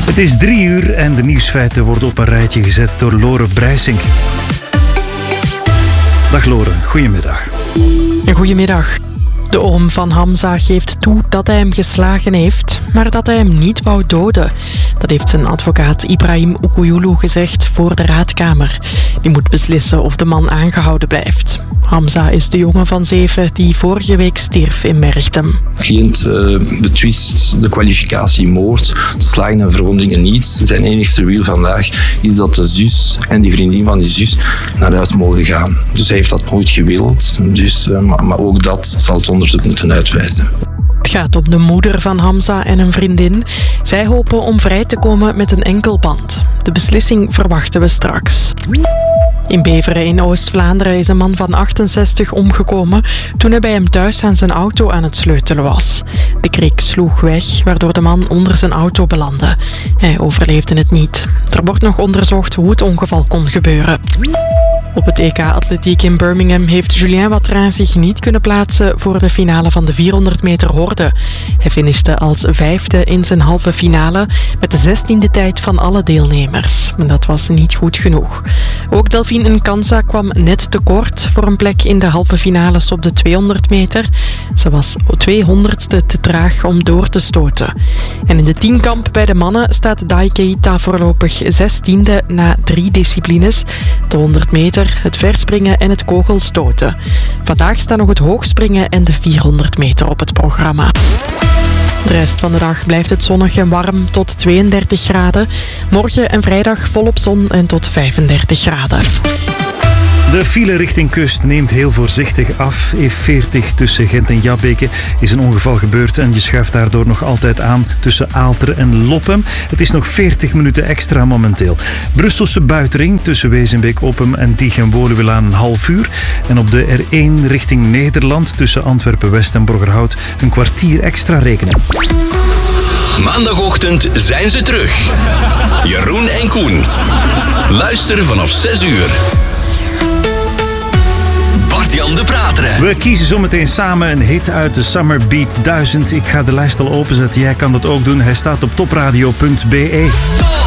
Het is 3:00 en de nieuwsfeiten worden op een rijtje gezet door Lore Brijsink. Dag Lore, goedemiddag. Goedemiddag. De oom van Hamza geeft toe dat hij hem geslagen heeft, maar dat hij hem niet wou doden. Dat heeft zijn advocaat Ibrahim Okouyulu gezegd voor de raadkamer. Die moet beslissen of de man aangehouden blijft. Hamza is de jongen van 7 die vorige week stierf in Merchtem. Cliënt betwist de kwalificatie moord, slagen en verwondingen niet. Zijn enigste wil vandaag is dat de zus en die vriendin van die zus naar huis mogen gaan. Dus hij heeft dat nooit gewild, maar ook dat zal het onderzoek moeten uitwijzen. Het gaat om de moeder van Hamza en een vriendin. Zij hopen om vrij te komen met een enkelband. De beslissing verwachten we straks. In Beveren in Oost-Vlaanderen is een man van 68 omgekomen toen hij bij hem thuis aan zijn auto aan het sleutelen was. De krik sloeg weg, waardoor de man onder zijn auto belandde. Hij overleefde het niet. Er wordt nog onderzocht hoe het ongeval kon gebeuren. Op het EK Atletiek in Birmingham heeft Julien Watrin zich niet kunnen plaatsen voor de finale van de 400 meter horde. Hij finishte als 5e in zijn halve finale met de 16e tijd van alle deelnemers. Maar dat was niet goed genoeg. Ook Delphine Nkansa kwam net tekort voor een plek in de halve finales op de 200 meter. Ze was 200ste te traag om door te stoten. En in de tienkamp bij de mannen staat Dai Keita voorlopig 16e na 3 disciplines. De 100 meter, het verspringen en het kogelstoten. Vandaag staan nog het hoogspringen en de 400 meter op het programma. De rest van de dag blijft het zonnig en warm tot 32 graden. Morgen en vrijdag volop zon en tot 35 graden. De file richting kust neemt heel voorzichtig af. E40 tussen Gent en Jabbeke is een ongeval gebeurd en je schuift daardoor nog altijd aan tussen Aalter en Loppem. Het is nog 40 minuten extra momenteel. Brusselse buitenring tussen Wezenbeek, Oppem en Tieg-en-Woluwelaan een half uur. En op de R1 richting Nederland tussen Antwerpen-West en Borgerhout een kwartier extra rekenen. Maandagochtend zijn ze terug. Jeroen en Koen. Luister vanaf 6 uur. Bart-Jan de Prateren. We kiezen zometeen samen een hit uit de Summer Beat 1000. Ik ga de lijst al openzetten. Jij kan dat ook doen. Hij staat op topradio.be.